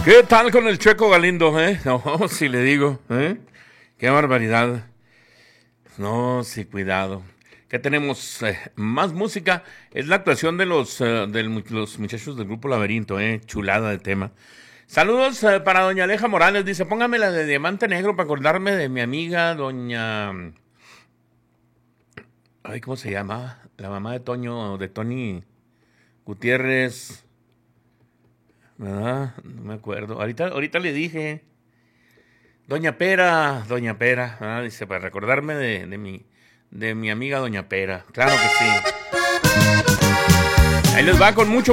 ¿Qué tal con el Checo Galindo, No, si le digo, Qué barbaridad. No, sí, cuidado. ¿Qué tenemos? Más música. Es la actuación de los muchachos del grupo Laberinto, Chulada de tema. Saludos para doña Aleja Morales. Dice, póngame la de Diamante Negro para acordarme de mi amiga doña... Ay, ¿cómo se llama? La mamá de Toño, de Tony Gutiérrez. ¿Verdad? No me acuerdo. Ahorita le dije. Doña Pera. Dice, para recordarme de mi amiga Doña Pera. Claro que sí. Ahí les va con mucho